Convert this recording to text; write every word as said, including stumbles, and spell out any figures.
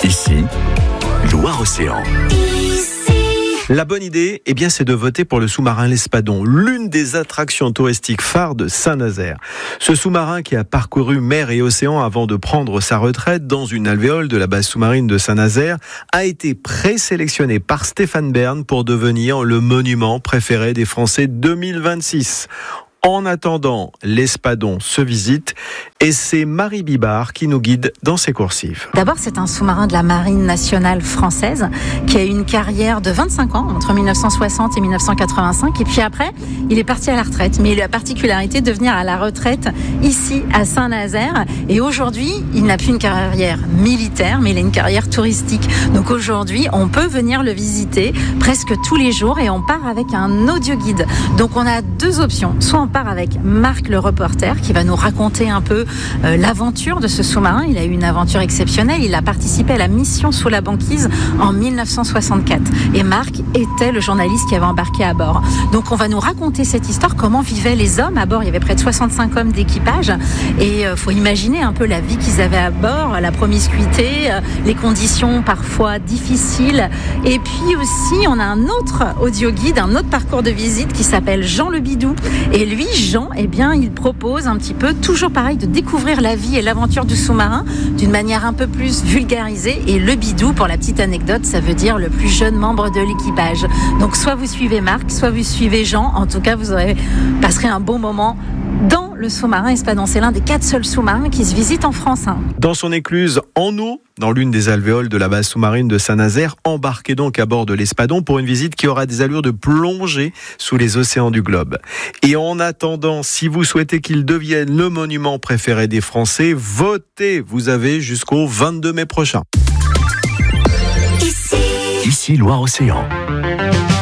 Ici, Loire-Océan. La bonne idée, eh bien, c'est de voter pour le sous-marin L'Espadon, l'une des attractions touristiques phares de Saint-Nazaire. Ce sous-marin qui a parcouru mer et océan avant de prendre sa retraite dans une alvéole de la base sous-marine de Saint-Nazaire a été présélectionné par Stéphane Bern pour devenir le monument préféré des Français deux mille vingt-six. En attendant, l'Espadon se visite et c'est Marie Bibard qui nous guide dans ses coursives. D'abord, c'est un sous-marin de la Marine nationale française qui a eu une carrière de vingt-cinq ans entre dix-neuf cent soixante et dix-neuf cent quatre-vingt-cinq. Et puis après, il est parti à la retraite. Mais il a la particularité de venir à la retraite ici à Saint-Nazaire. Et aujourd'hui, il n'a plus une carrière militaire, mais il a une carrière touristique. Donc aujourd'hui, on peut venir le visiter presque tous les jours et on part avec un audio-guide. Donc on a deux options. Soit on part avec Marc le reporter qui va nous raconter un peu euh, l'aventure de ce sous-marin. Il a eu une aventure exceptionnelle. Il a participé à la mission sous la banquise en dix-neuf cent soixante-quatre. Et Marc était le journaliste qui avait embarqué à bord. Donc on va nous raconter cette histoire, comment vivaient les hommes à bord. Il y avait près de soixante-cinq hommes d'équipage. Et il euh, faut imaginer un peu la vie qu'ils avaient à bord, la promiscuité, euh, les conditions parfois difficiles. Et puis aussi, on a un autre audio-guide, un autre parcours de visite qui s'appelle Jean le Bidou. Et lui, Jean, eh bien, il propose un petit peu, toujours pareil, de découvrir la vie et l'aventure du sous-marin d'une manière un peu plus vulgarisée. Et le bidou, pour la petite anecdote, ça veut dire le plus jeune membre de l'équipage. Donc, soit vous suivez Marc, soit vous suivez Jean. En tout cas, vous aurez, passerez un bon moment dans le sous-marin Espadon. C'est l'un des quatre seuls sous-marins qui se visitent en France. Hein. Dans son écluse en eau, dans l'une des alvéoles de la base sous-marine de Saint-Nazaire, embarquez donc à bord de l'Espadon pour une visite qui aura des allures de plongée sous les océans du globe. Et en attendant, si vous souhaitez qu'il devienne le monument préféré des Français, votez. Vous avez jusqu'au vingt-deux mai prochain. Ici, Loire-Océan.